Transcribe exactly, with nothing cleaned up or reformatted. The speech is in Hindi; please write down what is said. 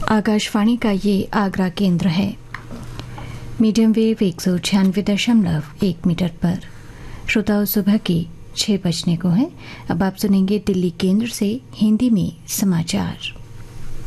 आकाशवाणी का ये आगरा केंद्र है। मीडियम वेव एक सौ छियानवे दशमलव एक मीटर पर। श्रोताओं, सुबह के छः बजने को है। अब आप सुनेंगे दिल्ली केंद्र से हिंदी में समाचार।